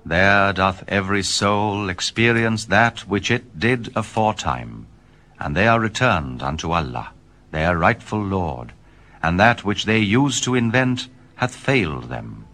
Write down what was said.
There doth every soul experience that which it did aforetime, and they are returned unto Allah, their rightful Lord, and that which they used to invent hath failed them.